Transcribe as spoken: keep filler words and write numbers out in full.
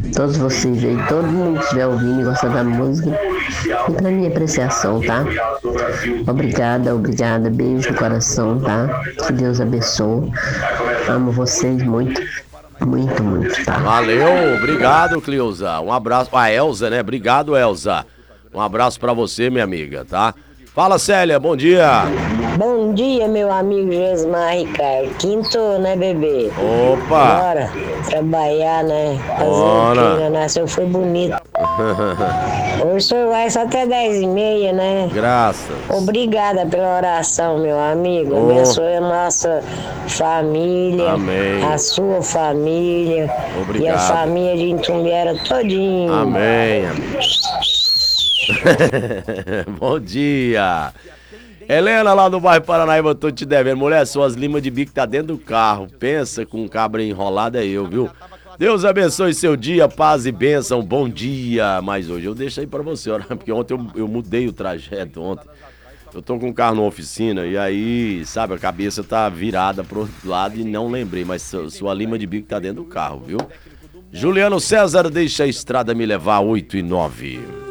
todos vocês aí, todo mundo que estiver ouvindo e gostar da música. E pra minha apreciação, tá? Obrigada, obrigada. Beijo no coração, tá? Que Deus abençoe. Amo vocês muito, muito, muito, tá? Valeu, obrigado, Cleusa. Um abraço. A Elza, né? Obrigado, Elza. Um abraço pra você, minha amiga, tá? Fala, Célia, bom dia. Bom dia, meu amigo Jesmar Ricardo. Quinto, né, bebê? Opa! Bora trabalhar, né? Fazer Bora. o que, né? Nasceu foi bonito. Hoje o senhor vai só até dez e meia, né? Graças. Obrigada pela oração, meu amigo. Oh. Abençoe a nossa família. Amém. A sua família. Obrigado. E a família de Itumbiara todinho. Amém, amém. Bom dia. Helena, lá do bairro Paranaíba, tô te devendo. Mulher, suas limas de bico tá dentro do carro. Pensa com um cabra enrolado é eu, viu? Deus abençoe seu dia, paz e bênção. Bom dia. Mas hoje eu deixo aí pra você, ó, porque ontem eu, eu mudei o trajeto ontem. Eu tô com o carro na oficina e aí, sabe, a cabeça tá virada pro outro lado e não lembrei. Mas sua, sua lima de bico tá dentro do carro, viu? Juliano César, deixa a estrada me levar, oito e nove.